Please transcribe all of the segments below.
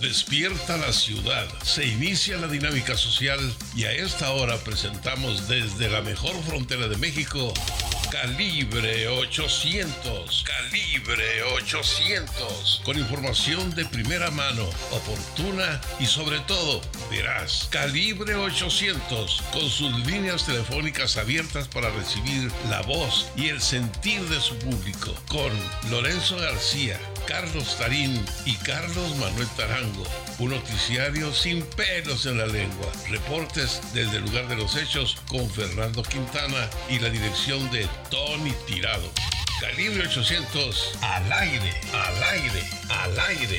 Despierta la ciudad, se inicia la dinámica social y a esta hora presentamos desde la mejor frontera de México, Calibre 800. Calibre 800. Con información de primera mano, oportuna y sobre todo veraz. Calibre 800. Con sus líneas telefónicas abiertas para recibir la voz y el sentir de su público. Con Lorenzo García, Carlos Tarín y Carlos Manuel Tarango. Un noticiario sin pelos en la lengua. Reportes desde el lugar de los hechos con Fernando Quintana y la dirección de Tony Tirado. Calibre 800 al aire, al aire, al aire.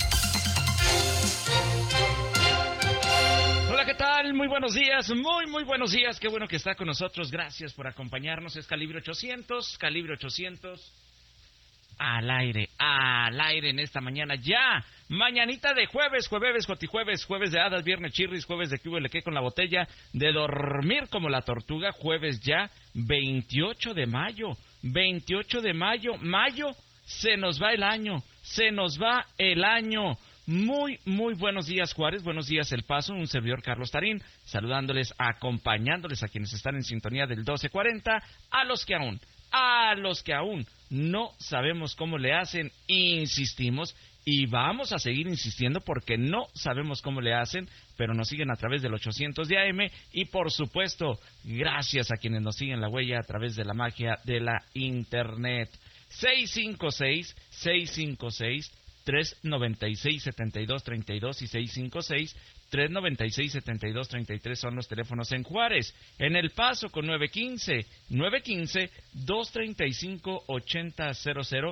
Hola, ¿qué tal? Muy buenos días, muy buenos días. Qué bueno que está con nosotros. Gracias por acompañarnos. Es Calibre 800, Calibre 800. Al aire en esta mañana ya. Mañanita de jueves, jueves de hadas, viernes chirris, jueves de que con la botella, de dormir como la tortuga, jueves ya, 28 de mayo, mayo, se nos va el año. Muy buenos días, Juárez, buenos días, El Paso, un servidor Carlos Tarín, saludándoles, acompañándoles a quienes están en sintonía del 1240, a los que aún no sabemos cómo le hacen, insistimos y vamos a seguir insistiendo porque no sabemos cómo le hacen, pero nos siguen a través del 800 de AM y por supuesto, gracias a quienes nos siguen la huella a través de la magia de la Internet. 656-396-7232 y 656-396-7233 son los teléfonos en Juárez. En El Paso con 915-235-8000,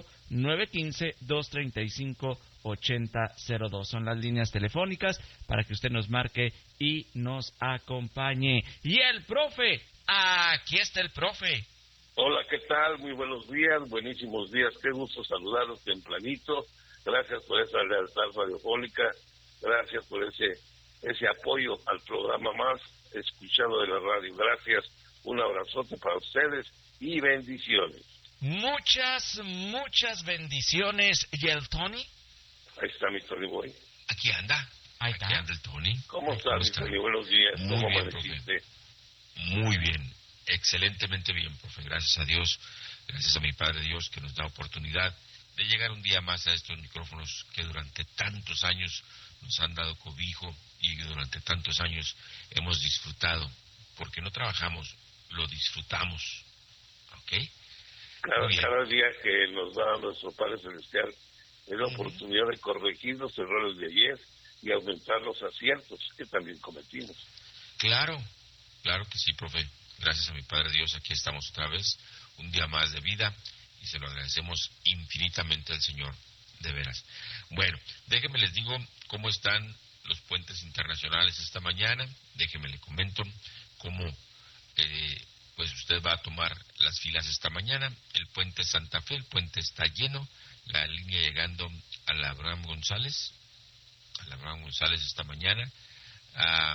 915-235-8002. Son las líneas telefónicas para que usted nos marque y nos acompañe. Y el profe, aquí está el profe. Hola, ¿qué tal? Muy buenos días, buenísimos días. Qué gusto saludarlos tempranito. Gracias por esa lealtad radiofónica. Gracias por ese apoyo al programa más escuchado de la radio. Gracias, un abrazote para ustedes y bendiciones. Muchas bendiciones. ¿Y el Tony? Ahí está mi Tony Boy. Aquí anda el Tony. ¿Cómo estás, mi Tony? Buenos días. Muy ¿Cómo bien, amaneciste? Muy bien, excelentemente bien, profe. Gracias a Dios, gracias a mi Padre Dios que nos da oportunidad de llegar un día más a estos micrófonos que durante tantos años nos han dado cobijo y durante tantos años hemos disfrutado, porque no trabajamos, lo disfrutamos, ¿ok? Cada día que nos da nuestro Padre Celestial es la oportunidad de corregir los errores de ayer y aumentar los aciertos que también cometimos. Claro que sí, profe. Gracias a mi Padre Dios, aquí estamos otra vez, un día más de vida, y se lo agradecemos infinitamente al Señor, de veras. Bueno, déjenme les digo cómo están los puentes internacionales esta mañana. Déjenme le comento cómo pues usted va a tomar las filas esta mañana. El puente Santa Fe, el puente está lleno, la línea llegando a la Abraham González esta mañana,